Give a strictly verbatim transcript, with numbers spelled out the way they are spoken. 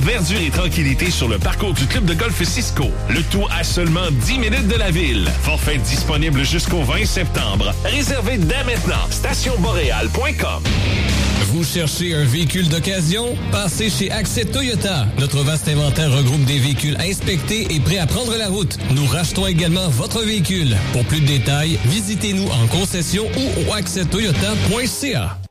verdure et tranquillité sur le parcours du club de golf Cisco. Le tout à seulement dix minutes de la ville. Forfait disponible jusqu'au vingt septembre. Réservé dès maintenant. station boréal point com. Vous cherchez un véhicule d'occasion? Passez chez Accès Toyota. Notre vaste inventaire regroupe des véhicules inspectés et prêts à prendre la route. Nous rachetons également votre véhicule. Pour plus de détails, visitez-nous en concession ou au accès toyota point c a.